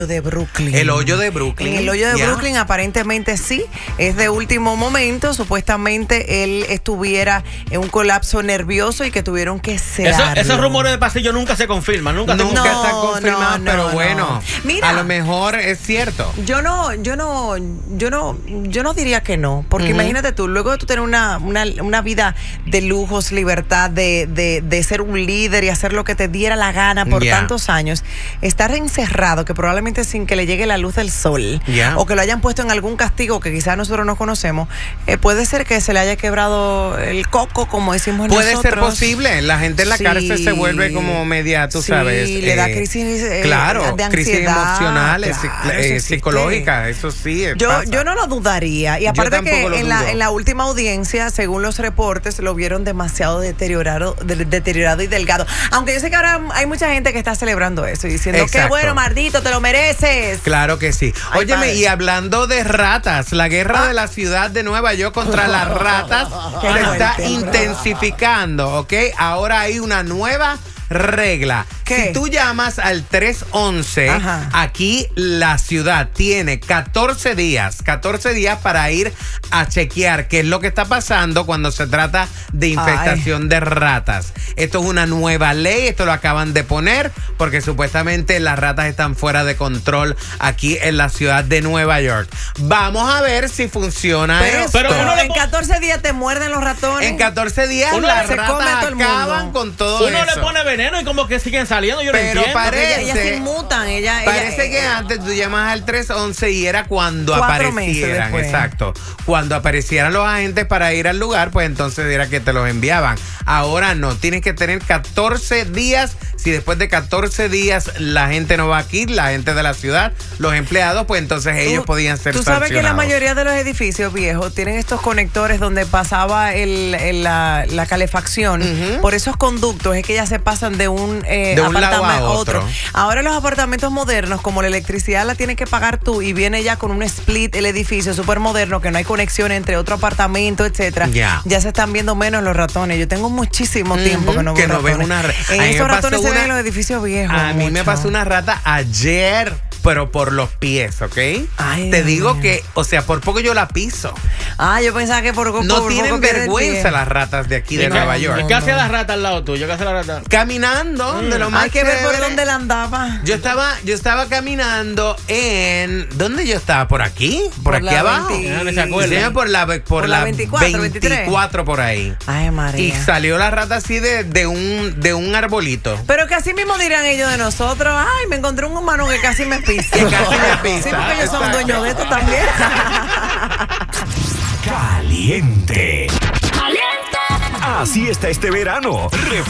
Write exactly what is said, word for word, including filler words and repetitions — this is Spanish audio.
de Brooklyn. El hoyo de Brooklyn. En el hoyo de yeah. Brooklyn aparentemente sí, es de último momento. Supuestamente él estuviera en un colapso nervioso y que tuvieron que cerrarlo. Eso, esos rumores de pasillo nunca se confirman, nunca, Nunca se... no, está confirmado, no, pero no, bueno, no. Mira, a lo mejor es cierto. Yo no, yo no, yo no, yo no diría que no, porque uh-huh. imagínate tú, luego de tú tener una, una, una vida de lujos, libertad, de, de, de ser un líder y hacer lo que te diera la gana por yeah. tantos años, estar encerrado, que probablemente sin que le llegue la luz del sol, yeah. o que lo hayan puesto en algún castigo que quizás nosotros no conocemos, eh, puede ser que se le haya quebrado el coco, como decimos puede nosotros. Puede ser posible, la gente en la sí. cárcel se vuelve como media, tú sí, sabes. le eh, da crisis eh, claro, de ansiedad. Crisis emocionales, claro, eh, psicológicas, eso sí yo, pasa. yo no lo dudaría, y aparte que en la, en la última audiencia, según los reportes, lo vieron demasiado deteriorado, de, deteriorado y delgado, aunque yo sé que ahora hay mucha gente que está celebrando eso y diciendo que bueno, maldito, te lo mereces. Claro que sí. Ay, óyeme, padre. Y hablando de ratas, la guerra ah. de la ciudad de Nueva York contra las ratas se está intensificando, ¿ok? Ahora hay una nueva regla. ¿Qué? Si tú llamas al tres once, ajá. aquí la ciudad tiene catorce días, catorce días para ir a chequear qué es lo que está pasando cuando se trata de infestación Ay. de ratas. Esto es una nueva ley, esto lo acaban de poner porque supuestamente las ratas están fuera de control aquí en la ciudad de Nueva York. Vamos a ver si funciona pero, esto. Pero uno en catorce días te muerden los ratones. En catorce días uno las se ratas come todo el acaban mundo. con todo uno eso. Le pone veneno y como que siguen saliendo, yo pero no entiendo. Parece, ellas se mutan. Ella, parece ella, que ella, antes tú llamas al tres once y era cuando cuatro aparecieran. Exacto. Cuando aparecieran los agentes para ir al lugar, pues entonces era que te los enviaban. Ahora no, tienes que tener catorce días. Si después de catorce días la gente no va aquí, la gente de la ciudad, los empleados, pues entonces ellos tú, podían ser Tú sabes sancionados. que la mayoría de los edificios viejos tienen estos conectores donde pasaba el, el, la, la calefacción. Uh-huh. Por esos conductos es que ya se pasan de un, eh, de un apartamento lado a otro. otro. Ahora los apartamentos modernos, como la electricidad la tienes que pagar tú y viene ya con un split el edificio súper moderno, que no hay conexión entre otro apartamento, etcétera. Yeah. Ya se están viendo menos los ratones. Yo tengo muchísimo uh-huh. tiempo que no veo que no ratones. ves una en esos ratones una, se ven en los edificios viejos. A mí mucho. me pasó una rata ayer, pero por los pies, ¿ok? Ay, te digo Dios. que, o sea, por poco yo la piso. Ah, yo pensaba que por, por no por tienen poco vergüenza las ratas de aquí de no, Nueva York. no, ¿Qué hace la rata al lado tuyo? ¿Qué hace la rata? Caminando, mm. de lo más Hay que ver por chévere. dónde la andaba. Yo estaba, yo estaba caminando en, ¿dónde yo estaba? ¿Por aquí? ¿Por, por aquí abajo? veinte, no se acuerda. Sí, por la, por, por la, la veinticuatro, veinticuatro por ahí. Ay, María. Y salió la rata así de, de un, de un arbolito. Pero que así mismo dirán ellos de nosotros. Ay, me encontré un humano que casi me pisa. Que casi me pisa. Sí, porque ellos son dueños de esto también. Caliente. Caliente. Así está este verano. Refresca